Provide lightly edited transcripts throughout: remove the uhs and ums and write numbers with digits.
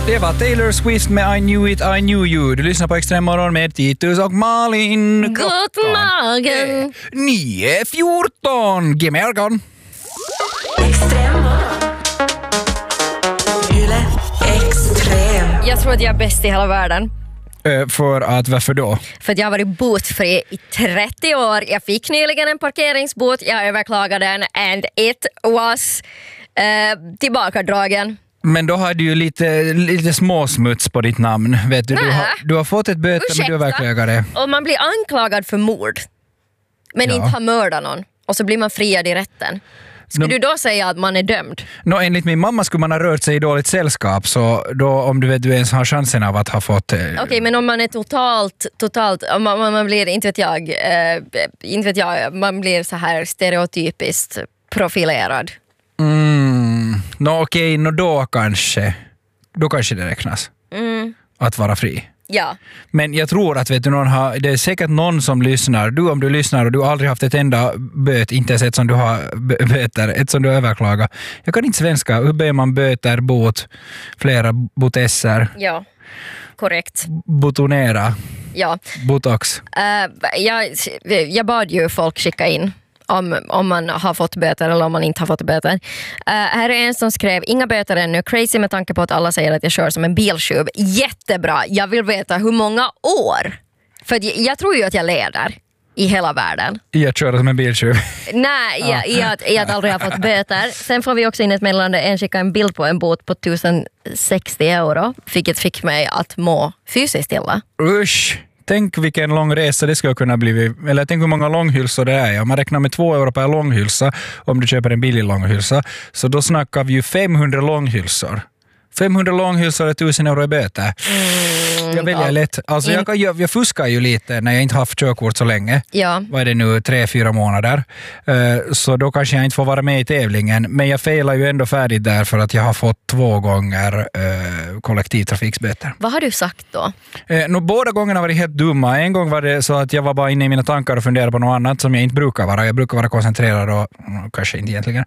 Det var Taylor Swift med I Knew It, I Knew You. Du lyssnar på Extrem morgon med Titus och Malin. God morgon. 9:14. Ge mig ögon. Extrem morgon. Yle Extrem. Jag tror att jag är bäst i hela världen. För att, varför då? För att jag har varit botfri i 30 år. Jag fick nyligen en parkeringsbot. Jag överklagade den and it was tillbakadragen. Men då har du ju lite småsmuts på ditt namn. Vet du, du har fått ett böte. Ursäkta. Men du överklagade. Och man blir anklagad för mord. Men inte har mördat någon. Och så blir man friad i rätten. Skulle du då säga att man är dömd? Enligt min mamma skulle man ha rört sig i dåligt sällskap, så då, om du ens har chansen av att ha fått... Okej, men om man är totalt om man blir, inte vet jag, man blir så här stereotypiskt profilerad. Då kanske det räknas. Att vara fri. Ja. Men jag tror att det är säkert någon som lyssnar. Om du lyssnar och du har aldrig haft ett enda böt, inte ens ett som du har böter, ett som du överklagar. Jag kan inte svenska. Hur ber man böter, bot, flera botesser? Ja, korrekt. Botonera. Ja. Botox. Jag bad ju folk skicka in om man har fått böter eller om man inte har fått böter. Här är en som skrev: inga böter ännu, crazy med tanke på att alla säger att jag kör som en biltjuv. Jättebra, jag vill veta hur många år. För jag tror ju att jag leder i hela världen. Jag kör som en biltjuv. Nej, i att aldrig har fått böter. Sen får vi också in ett meddelande, en skickade en bild på en bot på 1060 euro. Vilket fick mig att må fysiskt illa. Usch! Tänk vilken lång resa det skulle kunna bli. Eller tänk hur många långhylsor det är. Om man räknar med 2 euro per långhylsa, om du köper en billig långhylsa, så då snackar vi ju 500 långhylsor. 500 långhylsor är 1000 euro i böter. Jag väljer lätt. Alltså jag fuskar ju lite när jag inte haft körkort så länge. Ja. Vad är det nu? 3-4 månader. Så då kanske jag inte får vara med i tävlingen. Men jag failar ju ändå färdigt där för att jag har fått 2 gånger kollektivtrafiksböter. Vad har du sagt då? Båda gångerna var det helt dumma. En gång var det så att jag var bara inne i mina tankar och funderade på något annat som jag inte brukar vara. Jag brukar vara koncentrerad och kanske inte egentligen.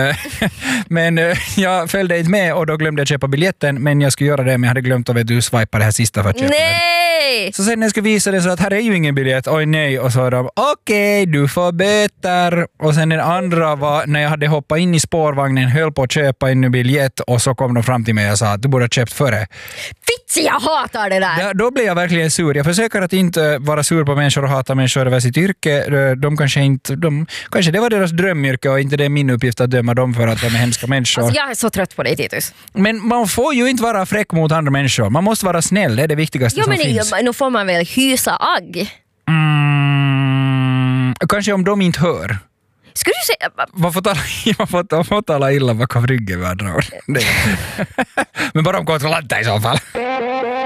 Men jag följde inte med och då glömde jag köpa biljetten, men jag skulle göra det, men jag hade glömt att swipa det här sista för att köpa Nej! den. Så sen när jag skulle visa det så att här är ju ingen biljett, oj nej, och så sa de okej, du får böter. Och sen den andra var när jag hade hoppat in i spårvagnen, höll på att köpa en biljett och så kom de fram till mig och sa att du borde ha köpt före. Fitz, jag hatar det där! Ja, då blev jag verkligen sur. Jag försöker att inte vara sur på människor och hata människor över sitt yrke. Kanske det var deras drömyrke och inte det är min uppgift att döma dem för att de är hemska människor. Alltså jag är så trött på dig, Titus. Men man får ju inte vara fräck mot andra människor. Man måste vara snäll, det är det viktigaste som finns. Ja, men nu får man väl hysa agg. Kanske om de inte hör. Skulle du säga... Man får tala illa bakom ryggen med andra ord. Men bara om kontrollanter i så fall.